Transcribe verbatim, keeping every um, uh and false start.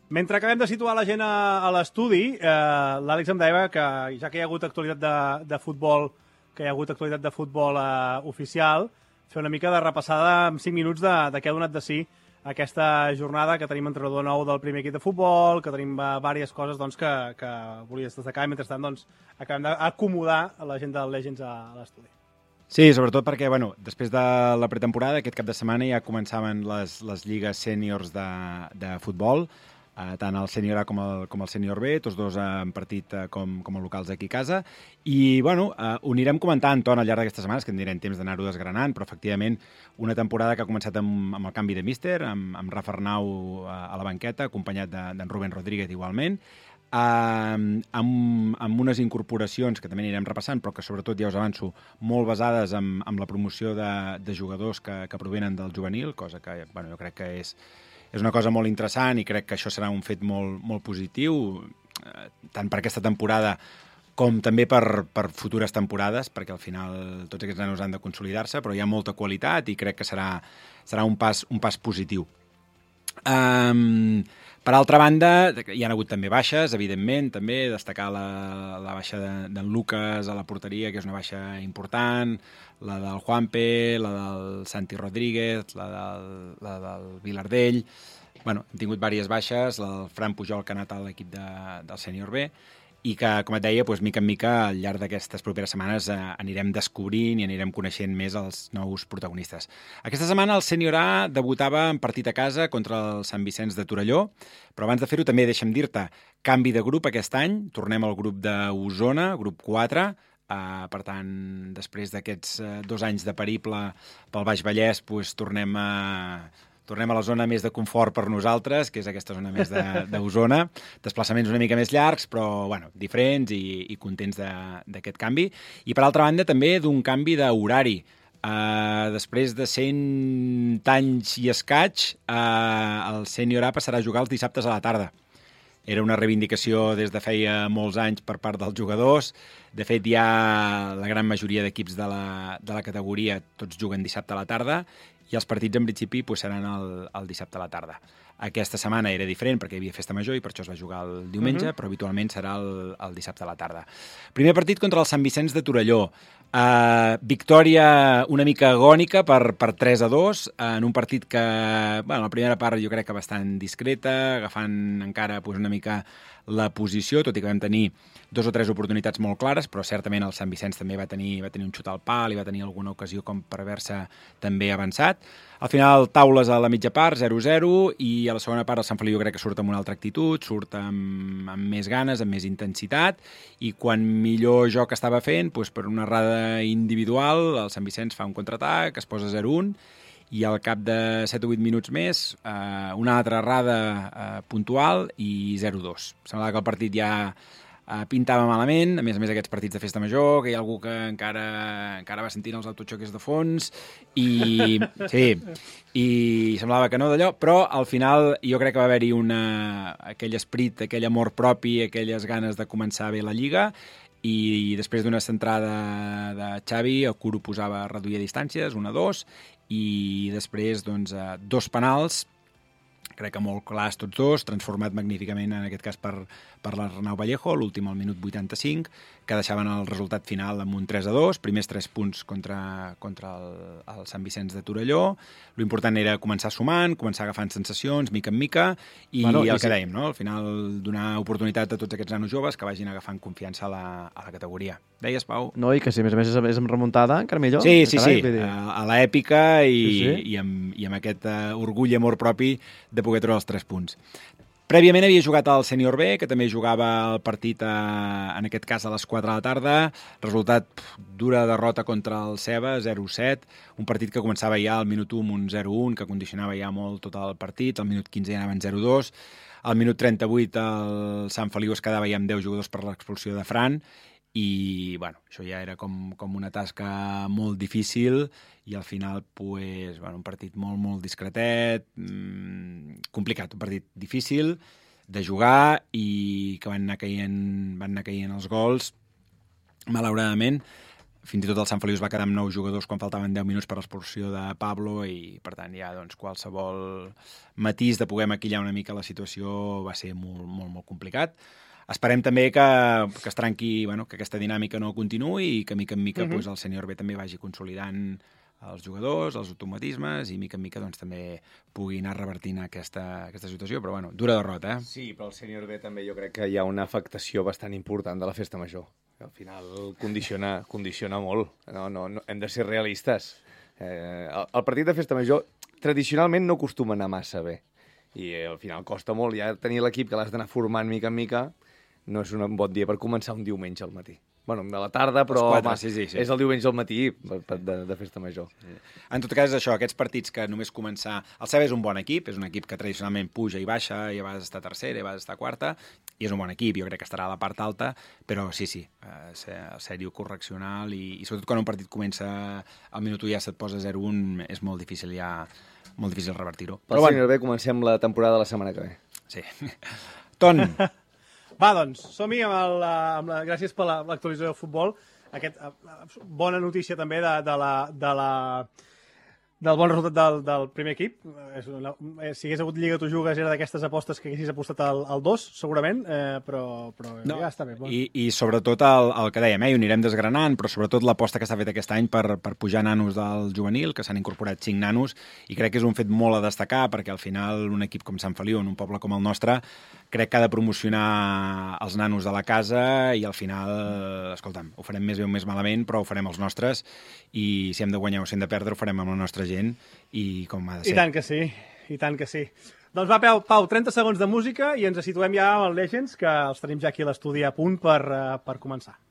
Mentre acabem de situar la gent a, a l'estudi, eh, l'Àlex em deia que ja que hi ha hagut actualitat de, de futbol, que hi ha hagut actualitat de futbol eh, oficial, fer una mica de repassada en cinc minuts de, de què ha donat de si aquesta jornada, que tenim entrenador nou del primer equip de futbol, que tenim uh, diverses coses doncs, que, que volies destacar, i mentrestant doncs, acabem d'acomodar la gent del Legends a, a l'estudi. Sí, sobretot perquè, bueno, després de la pretemporada, aquest cap de setmana ja començaven les, les lligues sèniors de, de futbol, eh, tant el sènior A com el, com el sènior B, tots dos en partit eh, com, com a locals aquí a casa. I, bueno, eh, ho anirem comentant, Ton, al llarg d'aquestes setmanes, que tindrem temps d'anar-ho desgranant, però, efectivament, una temporada que ha començat amb, amb el canvi de míster, amb, amb Rafa Arnau a, a la banqueta, acompanyat d'en Rubén Rodríguez igualment, Uh, amb, amb unes incorporacions que també anirem repassant, però que sobretot, ja us avanço, molt basades en, en la promoció de, de jugadors que, que provenen del juvenil, cosa que, bueno, jo crec que és, és una cosa molt interessant i crec que això serà un fet molt, molt positiu, uh, tant per aquesta temporada com també per, per futures temporades, perquè al final tots aquests nanos han de consolidar-se, però hi ha molta qualitat i crec que serà, serà un, pas, un pas positiu. Um, per altra banda, hi ha hagut també baixes, evidentment, també destacar la, la baixa d'en de, Lucas a la porteria, que és una baixa important, la del Juanpe, la del Santi Rodríguez, la del, la del Vilardell. Bueno, hem tingut diverses baixes, la del Fran Pujol, que ha anat a l'equip de, del sènior B, i que, com et deia, doncs, mica en mica, al llarg d'aquestes properes setmanes eh, anirem descobrint i anirem coneixent més els nous protagonistes. Aquesta setmana el sènior A debutava en partit a casa contra el Sant Vicenç de Torelló, però abans de fer-ho també deixa'm dir-te, canvi de grup aquest any, tornem al grup d'Osona, grup quatre, eh, per tant, després d'aquests eh, dos anys de periple pel Baix Vallès, doncs, tornem a... Tornem a la zona més de confort per nosaltres, que és aquesta zona més d'Osona. Desplaçaments una mica més llargs, però bueno, diferents i, i contents d'aquest canvi. I per altra banda també d'un canvi d'horari. Uh, després de cent anys i escaig, uh, el sènior A passarà a jugar els dissabtes a la tarda. Era una reivindicació des de feia molts anys per part dels jugadors. De fet, ja la gran majoria d'equips de, la, de la categoria tots juguen dissabte a la tarda, i els partits, en principi, pues, seran el, el dissabte a la tarda. Aquesta setmana era diferent perquè hi havia festa major i per això es va jugar el diumenge, uh-huh. però habitualment serà el, el dissabte a la tarda. Primer partit contra el Sant Vicenç de Torelló. Uh, victòria una mica agònica per, per tres a dos, uh, en un partit que, bueno, la primera part jo crec que bastant discreta, agafant encara pues, una mica la posició, tot i que vam tenir dos o tres oportunitats molt clares, però certament el Sant Vicenç també va tenir, va tenir un xut al pal i va tenir alguna ocasió com per haver-se també avançat. Al final, taules a la mitja part, zero a zero, i a la segona part el Sant Feliu jo crec que surt amb una altra actitud, surt amb, amb més ganes, amb més intensitat, i quan millor joc estava fent, doncs per una errada individual, el Sant Vicenç fa un contraatac, es posa zero a un, i al cap de set o vuit minuts més, eh, una altra errada eh, puntual i zero a dos. Semblava que el partit ja eh, pintava malament, a més a més aquests partits de festa major, que hi ha algú que encara, encara va sentint els autoxoques de fons, i sí, i semblava que no d'allò, però al final jo crec que va haver-hi una, aquell esperit, aquell amor propi, aquelles ganes de començar bé la Lliga, i després d'una centrada de Xavi, el Curo posava a reduir distàncies, un a dos, i després doncs, dos penals, crec que molt clars tots dos, transformat magníficament en aquest cas per, per l'Arnau Vallejo, l'últim al minut vuitanta-cinc, que deixaven el resultat final amb un tres a dos, primers tres punts contra, contra el, el Sant Vicenç de Torelló. L'important era començar sumant, començar agafant sensacions, mica en mica, i bueno, el i que sí. dèiem, no? Al final donar oportunitat a tots aquests nanos joves que vagin agafant confiança a la, a la categoria. Deies, Pau? No, i que si a més a més és amb remuntada, encara millor. Sí, sí, sí, a, a l'èpica i, sí, sí. i, amb, i amb aquest uh, orgull i amor propi de poder treure els tres punts. Prèviament havia jugat al sènior B, que també jugava el partit, a, en aquest cas, a les quatre de la tarda. Resultat, pf, dura derrota contra el Ceba, zero a set. Un partit que començava ja al minut u amb un zero a un, que condicionava ja molt tot el partit. Al minut quinze ja anaven zero a dos. Al minut trenta-vuit el Sant Feliu es quedava ja amb deu jugadors per l'expulsió de Fran. I, bueno, això ja era com, com una tasca molt difícil i al final, pues, bueno, un partit molt, molt discretet, mmm, complicat, un partit difícil de jugar i que van anar caient, van anar caient els gols, malauradament. fins i tot el Sant Feliu es va quedar amb nou jugadors quan faltaven deu minuts per l'expulsió de Pablo i, per tant, ja doncs, qualsevol matís de poder maquillar una mica la situació va ser molt, molt, molt complicat. Esperem també que, que es trenqui, bueno, que aquesta dinàmica no continuï i que, mica en mica, uh-huh. pues, el sènior B també vagi consolidant els jugadors, els automatismes i, mica en mica, doncs, també pugui anar revertint aquesta, aquesta situació. Però, bueno, dura derrota, eh? Sí, però el sènior B també jo crec que hi ha una afectació bastant important de la festa major. Al final condiciona, condiciona molt. No, no, no, hem de ser realistes. Eh, el, el partit de festa major tradicionalment no acostuma a anar massa bé. I eh, al final costa molt. Ja tenir l'equip que l'has d'anar formant mica en mica no és un bon dia per començar un diumenge al matí. Bueno, de la tarda, però quatre, home, sí, sí, sí. és el diumenge al matí de, de festa major. Sí. En tot cas, és això, aquests partits que només començar... El C B és un bon equip, és un equip que tradicionalment puja i baixa, i a vegades està tercera, i a vegades està quarta, i és un bon equip, jo crec que estarà a la part alta, però sí, sí, eh, sèrio correccional, i, i sobretot quan un partit comença al minut u ja se't posa zero un, és molt difícil ja, molt difícil revertir-ho. Pel sènior B comencem la temporada la setmana que ve. Sí. Ton... Va, doncs, som-hi amb, el, amb la... Gràcies per l'actualització del futbol. Aquest, bona notícia també de, de la, de la, del bon resultat del, del primer equip. És una, si hagués hagut Lliga Tu Jugues era d'aquestes apostes que haguessis apostat al, al dos, segurament, eh, però, però no, ja està bé. Bon. I, I sobretot el, el que dèiem, eh, ho anirem desgranant, però sobretot l'aposta que s'ha fet aquest any per, per pujar nanos del juvenil, que s'han incorporat cinc nanos, i crec que és un fet molt a destacar, perquè al final un equip com Sant Feliu, en un poble com el nostre, crec que ha de promocionar els nanos de la casa i al final, escolta'm, ho farem més bé o més malament, però ho farem els nostres i si hem de guanyar o si hem de perdre ho farem amb la nostra gent i com ha de ser. I tant que sí, i tant que sí. Doncs va, Pau, Pau, trenta segons de música i ens situem ja amb els Legends, que els tenim ja aquí a l'estudi a punt per, uh, per començar.